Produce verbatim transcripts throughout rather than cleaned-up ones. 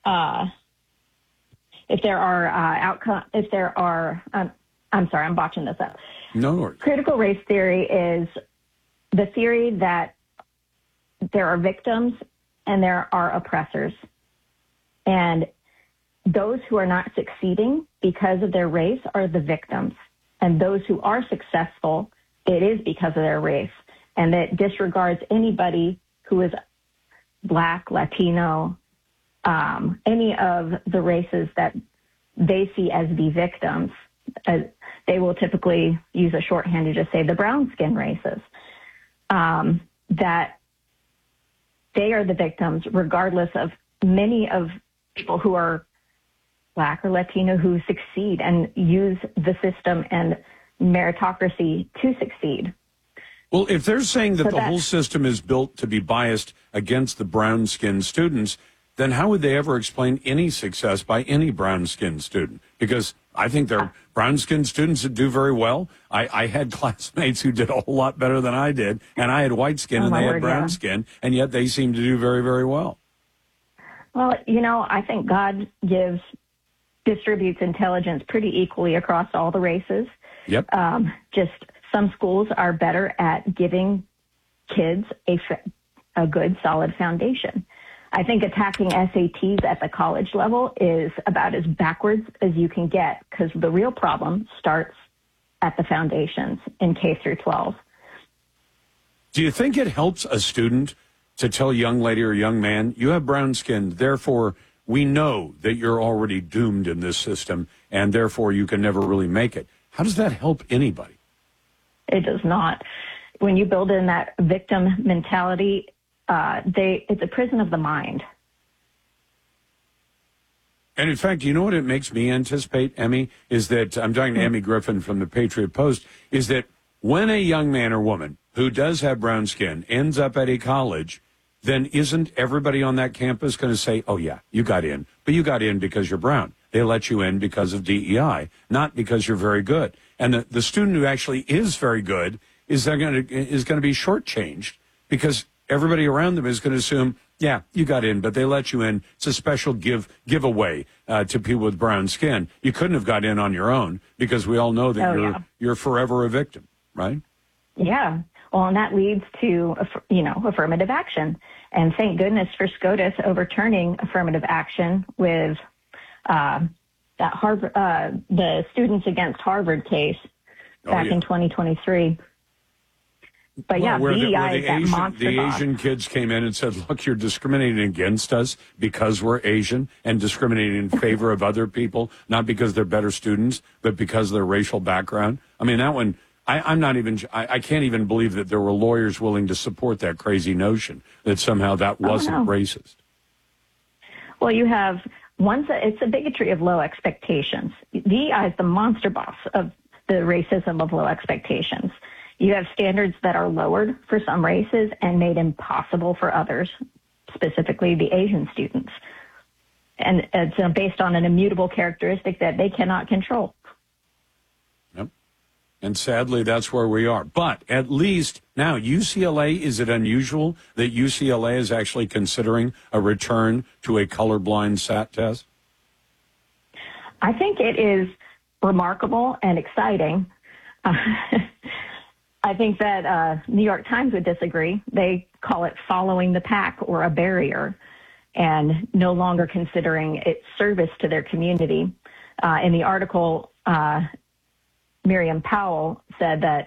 uh, if there are uh, outcome, if there are, um, I'm sorry, I'm botching this up. No worries. Critical race theory is the theory that there are victims and there are oppressors. And those who are not succeeding because of their race are the victims. And those who are successful, it is because of their race. And that disregards anybody who is Black, Latino, um, any of the races that they see as the victims. As they will typically use a shorthand to just say the brown skin races. Um, that they are the victims regardless of many of people who are Black or Latino who succeed and use the system and meritocracy to succeed. Well, if they're saying that so the that, whole system is built to be biased against the brown-skinned students, then how would they ever explain any success by any brown-skinned student? Because I think there are brown-skinned students that do very well. I, I had classmates who did a whole lot better than I did, and I had white skin oh and they word, had brown yeah. skin, and yet they seem to do very, very well. Well, you know, I think God gives, distributes intelligence pretty equally across all the races. Yep. Um, just some schools are better at giving kids a, a good, solid foundation. I think attacking S A Ts at the college level is about as backwards as you can get because the real problem starts at the foundations in K through twelve. Do you think it helps a student to tell a young lady or young man, you have brown skin, therefore we know that you're already doomed in this system, and therefore you can never really make it? How does that help anybody? It does not. When you build in that victim mentality, uh, they it's a prison of the mind. And in fact, you know what it makes me anticipate, Emmy, is that, I'm talking to Mm-hmm. Emmy Griffin from the Patriot Post, is that when a young man or woman who does have brown skin ends up at a college, then isn't everybody on that campus going to say, oh, yeah, you got in, but you got in because you're brown. They let you in because of D E I, not because you're very good. And the, the student who actually is very good is going to is going to be shortchanged because everybody around them is going to assume, yeah, you got in, but they let you in. It's a special give giveaway uh, to people with brown skin. You couldn't have got in on your own because we all know that oh, you're yeah. you're forever a victim, right? Yeah. Well, and that leads to, you know, affirmative action. And thank goodness for SCOTUS overturning affirmative action with uh, that Harvard, uh, the Students Against Harvard case back oh, yeah. in twenty twenty-three. But well, yeah, where the, B E I where the is that Asian, monster the boss. Asian kids came in and said, look, you're discriminating against us because we're Asian and discriminating in favor of other people, not because they're better students, but because of their racial background. I mean, that one, I, I'm not even, I, I can't even believe that there were lawyers willing to support that crazy notion that somehow that wasn't oh, no. racist. Well, you have, once it's a bigotry of low expectations. B E I is the monster boss of the racism of low expectations. You have standards that are lowered for some races and made impossible for others, specifically the Asian students. And it's uh, based on an immutable characteristic that they cannot control. Yep. And sadly, that's where we are. But at least now, U C L A, is it unusual that U C L A is actually considering a return to a colorblind S A T test? I think it is remarkable and exciting. Uh, I think that uh, New York Times would disagree. They call it following the pack or a barrier and no longer considering its service to their community. Uh, in the article, uh, Miriam Powell said that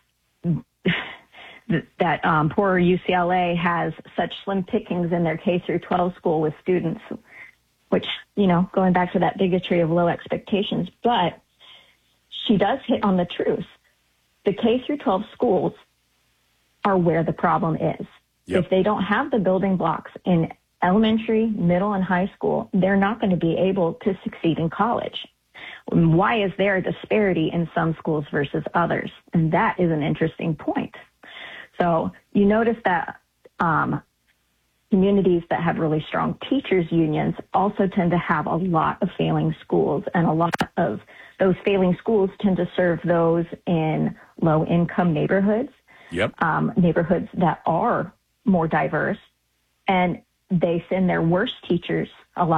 that um, poor U C L A has such slim pickings in their K through twelve school with students, which, you know, going back to that bigotry of low expectations. But she does hit on the truth. The K through twelve schools are where the problem is. Yep. If they don't have the building blocks in elementary, middle, and high school, they're not going to be able to succeed in college. Why is there a disparity in some schools versus others? And that is an interesting point. So you notice that um, communities that have really strong teachers unions also tend to have a lot of failing schools, and a lot of those failing schools tend to serve those in low-income neighborhoods, Yep. um, neighborhoods that are more diverse, and they send their worst teachers a lot